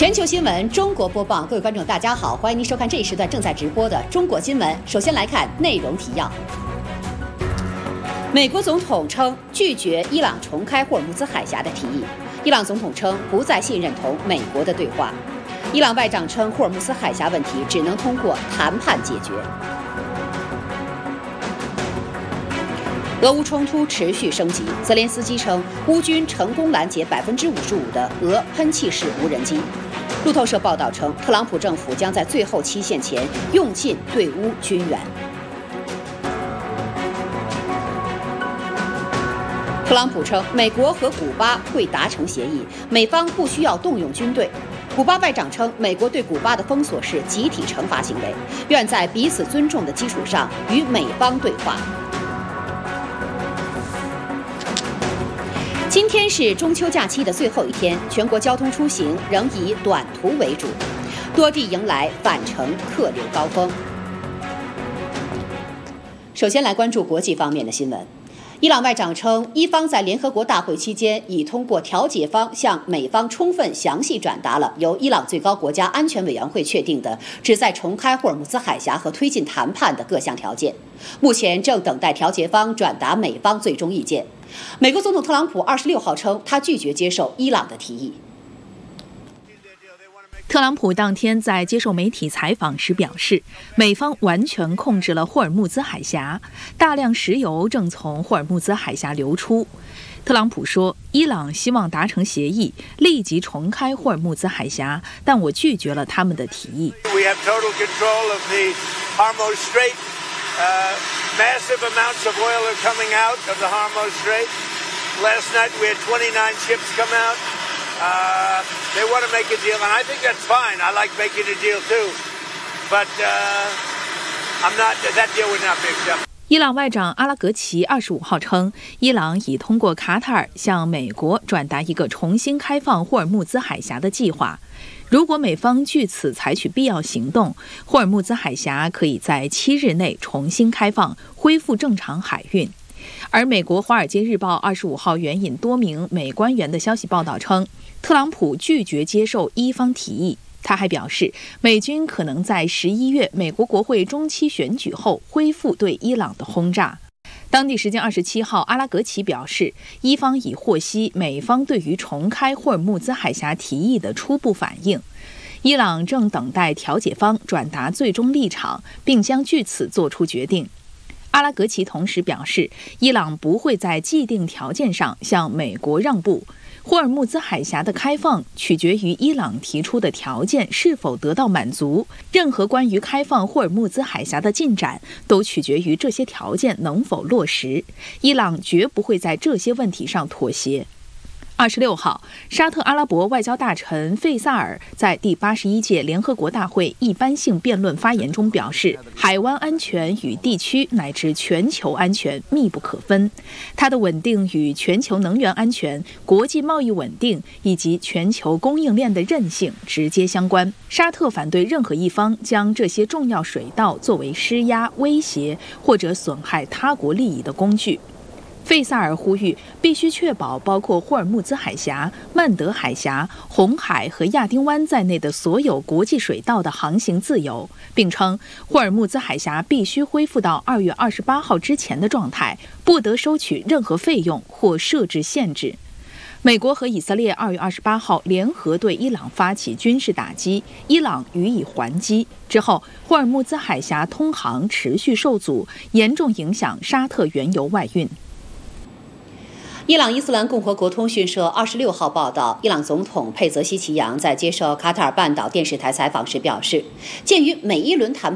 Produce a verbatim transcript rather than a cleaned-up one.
全球新闻中国播报，各位观众大家好，欢迎您收看这一时段正在直播的中国新闻。首先来看内容提要。美国总统称拒绝伊朗重开霍尔木兹海峡的提议，伊朗总统称不再信任同美国的对话。伊朗外长称霍尔木兹海峡问题只能通过谈判解决。俄乌冲突持续升级，泽连斯基称乌军成功拦截百分之五十五的俄喷气式无人机。路透社报道称，特朗普政府将在最后期限前用尽对乌军援。特朗普称，美国和古巴会达成协议，美方不需要动用军队。古巴外长称，美国对古巴的封锁是集体惩罚行为，愿在彼此尊重的基础上与美方对话。今天是中秋假期的最后一天，全国交通出行仍以短途为主，多地迎来返程客流高峰。首先来关注国际方面的新闻。伊朗外长称，伊方在联合国大会期间已通过调解方向美方充分详细转达了由伊朗最高国家安全委员会确定的旨在重开霍尔木兹海峡和推进谈判的各项条件，目前正等待调解方转达美方最终意见。美国总统特朗普二十六号称，他拒绝接受伊朗的提议。 特朗普当天在接受媒体采访时表示，美方完全控制了霍尔木兹海峡，大量石油正从霍尔木兹海峡流出。特朗普说，伊朗希望达成协议，立即重开霍尔木兹海峡，但我拒绝了他们的提议。 We have total control of the Hormuz Strait. Uh, massive amounts of oil are coming out of the Hormuz Strait. Last night we had twenty-nine ships come out. Uh, they want to make a deal, and I think that's fine. I like making a deal too, but uh, I'm not. That deal would not be accepted. 伊朗外长阿拉格齐二十五号称，伊朗已通过卡塔尔向美国转达一个重新开放霍尔木兹海峡的计划。如果美方据此采取必要行动，霍尔木兹海峡可以在七日内重新开放，恢复正常海运。而美国《华尔街日报》二十五号援引多名美官员的消息报道称，特朗普拒绝接受伊方提议。他还表示，美军可能在十一月美国国会中期选举后恢复对伊朗的轰炸。当地时间二十七号，阿拉格齐表示，伊方已获悉美方对于重开霍尔木兹海峡提议的初步反应，伊朗正等待调解方转达最终立场，并将据此作出决定。阿拉格齐同时表示，伊朗不会在既定条件上向美国让步。霍尔木兹海峡的开放取决于伊朗提出的条件是否得到满足，任何关于开放霍尔木兹海峡的进展都取决于这些条件能否落实，伊朗绝不会在这些问题上妥协。二十六号，沙特阿拉伯外交大臣费萨尔在第八十一届联合国大会一般性辩论发言中表示，海湾安全与地区乃至全球安全密不可分，它的稳定与全球能源安全、国际贸易稳定以及全球供应链的韧性直接相关。沙特反对任何一方将这些重要水道作为施压、威胁或者损害他国利益的工具。费萨尔呼吁必须确保包括霍尔木兹海峡、曼德海峡、红海和亚丁湾在内的所有国际水道的航行自由，并称霍尔木兹海峡必须恢复到二月二十八号之前的状态，不得收取任何费用或设置限制。美国和以色列二月二十八号联合对伊朗发起军事打击，伊朗予以还击。之后，霍尔木兹海峡通航持续受阻，严重影响沙特原油外运。 伊朗伊斯兰共和国通讯社二十六号报道，伊朗总统佩泽西奇扬在接受卡塔尔半岛电视台采访时表示，鉴于每一轮谈